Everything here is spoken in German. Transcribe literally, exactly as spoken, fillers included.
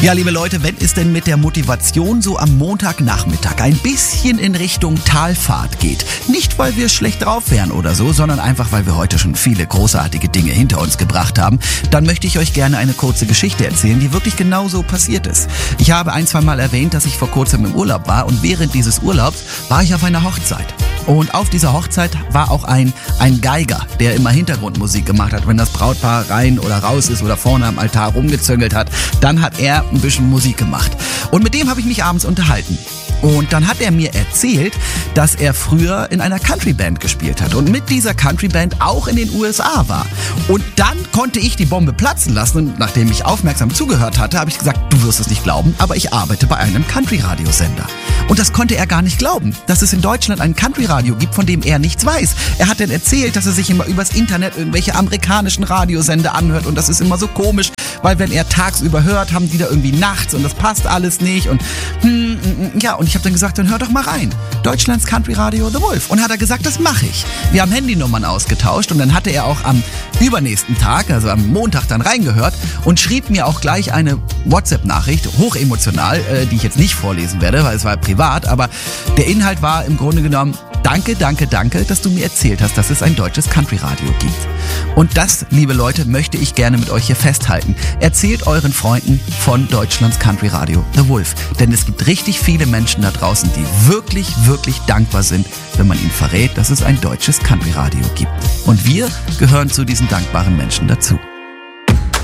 Ja, liebe Leute, wenn es denn mit der Motivation so am Montagnachmittag ein bisschen in Richtung Talfahrt geht, nicht weil wir schlecht drauf wären oder so, sondern einfach weil wir heute schon viele großartige Dinge hinter uns gebracht haben, dann möchte ich euch gerne eine kurze Geschichte erzählen, die wirklich genauso passiert ist. Ich habe ein, zwei Mal erwähnt, dass ich vor kurzem im Urlaub war und während dieses Urlaubs war ich auf einer Hochzeit. Und auf dieser Hochzeit war auch ein, ein Geiger, der immer Hintergrundmusik gemacht hat. Wenn das Brautpaar rein oder raus ist oder vorne am Altar rumgezöngelt hat, dann hat er ein bisschen Musik gemacht. Und mit dem habe ich mich abends unterhalten. Und dann hat er mir erzählt, dass er früher in einer Countryband gespielt hat und mit dieser Countryband auch in den U S A war. Und dann konnte ich die Bombe platzen lassen und nachdem ich aufmerksam zugehört hatte, habe ich gesagt, du wirst es nicht glauben, aber ich arbeite bei einem Country-Radiosender. Und das konnte er gar nicht glauben, dass es in Deutschland ein Country-Radio gibt, von dem er nichts weiß. Er hat dann erzählt, dass er sich immer übers Internet irgendwelche amerikanischen Radiosender anhört und das ist immer so komisch, weil wenn er tagsüber hört, haben die da irgendwie nachts und das passt alles nicht und hm, ja, und ich habe dann gesagt, dann hör doch mal rein. Deutschlands Country Radio The Wolf. Und hat er gesagt, das mache ich. Wir haben Handynummern ausgetauscht und dann hatte er auch am übernächsten Tag, also am Montag dann reingehört und schrieb mir auch gleich eine WhatsApp-Nachricht, hochemotional, äh, die ich jetzt nicht vorlesen werde, weil es war privat, aber der Inhalt war im Grunde genommen, danke, danke, danke, dass du mir erzählt hast, dass es ein deutsches Country-Radio gibt. Und das, liebe Leute, möchte ich gerne mit euch hier festhalten. Erzählt euren Freunden von Deutschlands Country-Radio The Wolf. Denn es gibt richtig viele Menschen da draußen, die wirklich, wirklich dankbar sind, wenn man ihnen verrät, dass es ein deutsches Country-Radio gibt. Und wir gehören zu diesen dankbaren Menschen dazu.